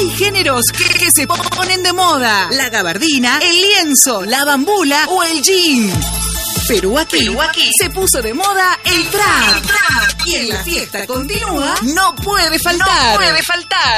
Hay géneros que se ponen de moda. La gabardina, el lienzo, la bambula o el jean. Pero aquí se puso de moda el trap. Y en la fiesta continúa, no puede faltar.